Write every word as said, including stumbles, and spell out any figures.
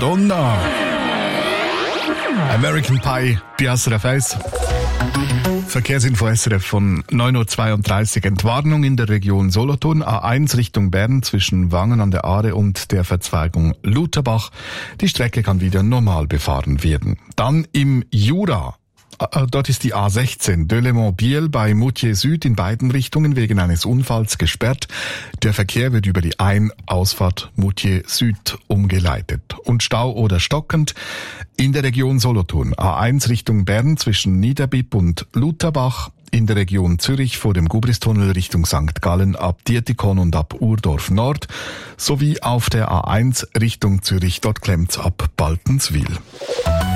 Madonna. American Pie bei S R F eins. Verkehrsinfo S R F von neun Uhr zweiunddreißig. Entwarnung in der Region Solothurn. A eins Richtung Bern zwischen Wangen an der Aare und der Verzweigung Lutherbach. Die Strecke kann wieder normal befahren werden. Dann im Jura. Dort ist die A sechzehn Delémont-Biel bei Moutier Süd in beiden Richtungen wegen eines Unfalls gesperrt. Der Verkehr wird über die Ein-Ausfahrt Moutier Süd umgeleitet. Und Stau oder stockend in der Region Solothurn. A eins Richtung Bern zwischen Niederbipp und Lutherbach. In der Region Zürich vor dem Gubristunnel Richtung Sankt Gallen ab Dietikon und ab Urdorf Nord. Sowie auf der A eins Richtung Zürich. Dort klemmt's ab Baltenswil.